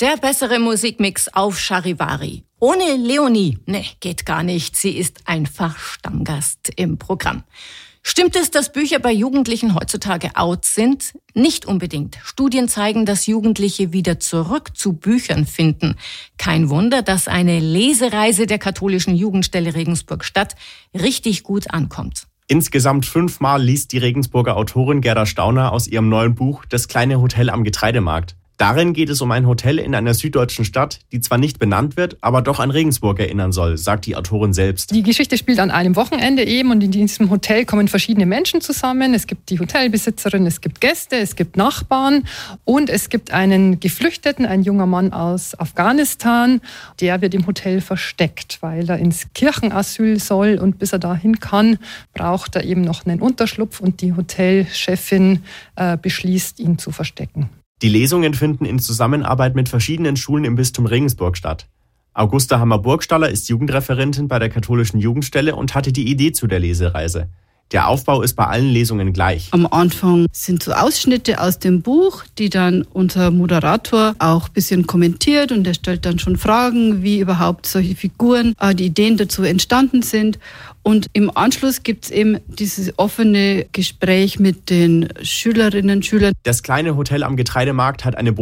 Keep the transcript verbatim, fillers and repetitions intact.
Der bessere Musikmix auf Charivari. Ohne Leonie, ne, geht gar nicht. Sie ist einfach Stammgast im Programm. Stimmt es, dass Bücher bei Jugendlichen heutzutage out sind? Nicht unbedingt. Studien zeigen, dass Jugendliche wieder zurück zu Büchern finden. Kein Wunder, dass eine Lesereise der katholischen Jugendstelle Regensburg-Stadt richtig gut ankommt. Insgesamt fünfmal liest die Regensburger Autorin Gerda Stauner aus ihrem neuen Buch Das kleine Hotel am Getreidemarkt. Darin geht es um ein Hotel in einer süddeutschen Stadt, die zwar nicht benannt wird, aber doch an Regensburg erinnern soll, sagt die Autorin selbst. Die Geschichte spielt an einem Wochenende eben und in diesem Hotel kommen verschiedene Menschen zusammen. Es gibt die Hotelbesitzerin, es gibt Gäste, es gibt Nachbarn und es gibt einen Geflüchteten, ein junger Mann aus Afghanistan. Der wird im Hotel versteckt, weil er ins Kirchenasyl soll und bis er dahin kann, braucht er eben noch einen Unterschlupf und die Hotelchefin äh, beschließt, ihn zu verstecken. Die Lesungen finden in Zusammenarbeit mit verschiedenen Schulen im Bistum Regensburg statt. Augusta Hammer-Burgstaller ist Jugendreferentin bei der katholischen Jugendstelle und hatte die Idee zu der Lesereise. Der Aufbau ist bei allen Lesungen gleich. Am Anfang sind so Ausschnitte aus dem Buch, die dann unser Moderator auch ein bisschen kommentiert und er stellt dann schon Fragen, wie überhaupt solche Figuren, äh, die Ideen dazu entstanden sind. Und im Anschluss gibt es eben dieses offene Gespräch mit den Schülerinnen und Schülern. Das kleine Hotel am Getreidemarkt hat eine